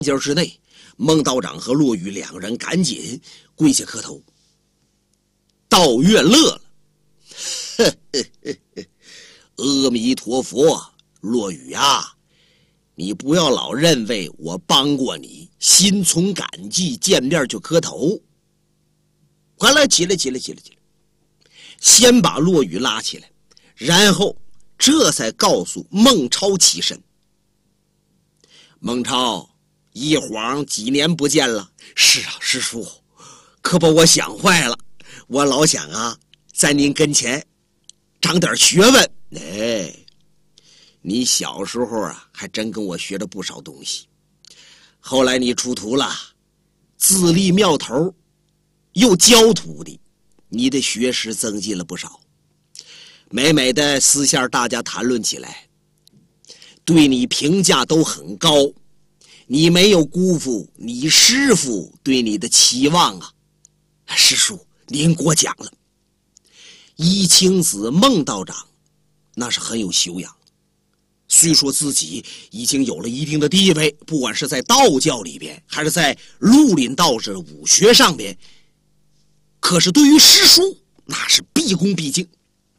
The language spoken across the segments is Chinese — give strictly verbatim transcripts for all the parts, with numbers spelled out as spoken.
间之内，孟道长和骆玉两人赶紧跪下磕头。道月乐了，呵呵呵呵，阿弥陀佛，骆玉啊，你不要老认为我帮过你，心存感激，见面就磕头。快来，起来，起来，起来，起来！先把骆玉拉起来，然后这才告诉孟超起身。孟超，一晃几年不见了。是啊，师叔，可把我想坏了。我老想啊，在您跟前长点学问。哎，你小时候啊，还真跟我学了不少东西。后来你出徒了，自立庙头，又教徒弟，你的学识增进了不少。每每的私下大家谈论起来，对你评价都很高。你没有辜负你师父对你的期望啊！师叔，您过奖了。一清子孟道长那是很有修养，虽说自己已经有了一定的地位，不管是在道教里边还是在绿林道士武学上边，可是对于师叔那是毕恭毕敬。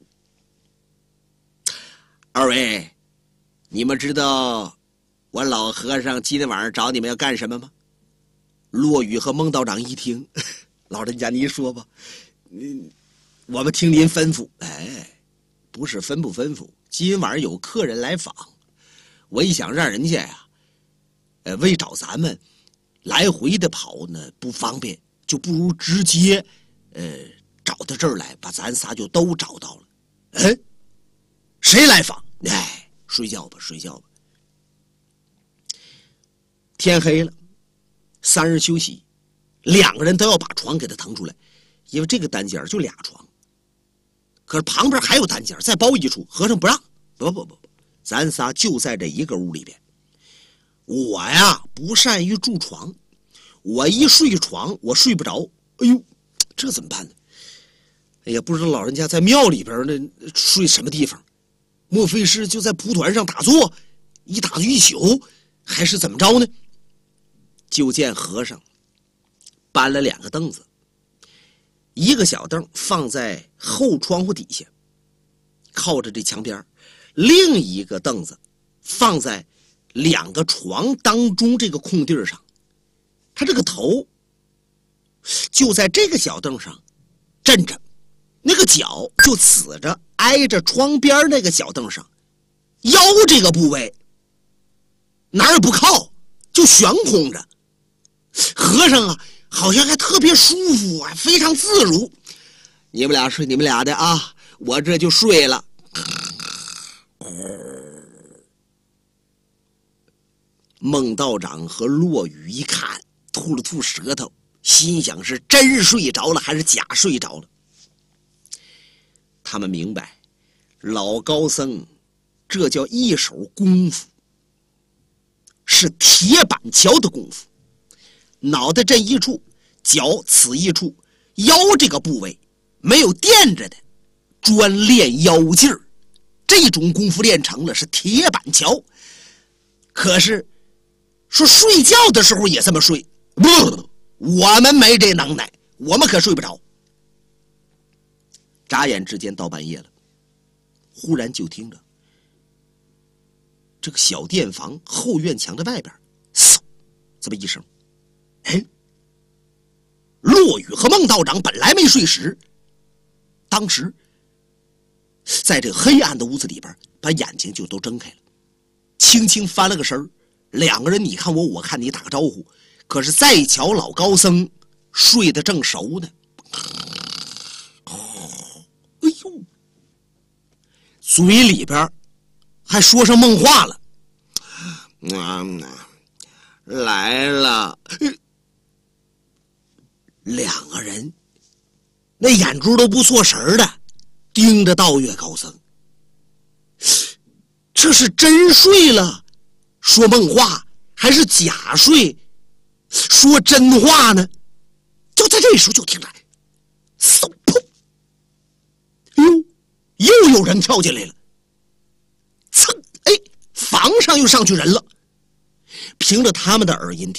二位，你们知道我老和尚今天晚上找你们要干什么吗？骆玉和孟道长一听，老人家您说吧，嗯，我们听您吩咐。哎，不是吩咐吩咐，今晚上有客人来访，我一想让人家呀，呃，为找咱们来回的跑呢不方便，就不如直接，呃，找到这儿来，把咱仨就都找到了。嗯，谁来访？哎，睡觉吧，睡觉吧。天黑了，三人休息，两个人都要把床给他腾出来，因为这个单间就俩床，可是旁边还有单间，再包一处，和尚不让。不不不不，咱仨就在这一个屋里边。我呀不善于住床，我一睡床我睡不着，哎呦，这怎么办呢？也不知道老人家在庙里边呢睡什么地方，莫非是就在蒲团上打坐，一打就一宿，还是怎么着呢？就见和尚搬了两个凳子，一个小凳放在后窗户底下，靠着这墙边，另一个凳子放在两个床当中这个空地上，他这个头就在这个小凳上站着，那个脚就死着挨着窗边那个小凳上，腰这个部位哪儿也不靠，就悬空着。和尚啊好像还特别舒服啊，非常自如。你们俩睡你们俩的啊，我这就睡了。孟道长和骆玉一看，吐了吐舌头，心想是真睡着了还是假睡着了。他们明白老高僧这叫一手功夫，是铁板桥的功夫，脑袋这一处，脚此一处，腰这个部位没有垫着的，专练腰劲儿。这种功夫练成了是铁板桥。可是说睡觉的时候也这么睡，不，我们没这能耐，我们可睡不着。眨眼之间到半夜了，忽然就听着这个小店房后院墙的外边，嗖，这么一声。哎，骆玉和孟道长本来没睡时，当时在这黑暗的屋子里边，把眼睛就都睁开了，轻轻翻了个身儿。两个人你看我我看你打个招呼，可是再瞧老高僧睡得正熟呢。哎呦，嘴里边还说上梦话了。嗯，来了。两个人那眼珠都不错神的盯着道月高僧，这是真睡了说梦话，还是假睡说真话呢？就在这时候就听着嗖噗，哟，又有人跳进来了，噌，哎，房上又上去人了。凭着他们的耳音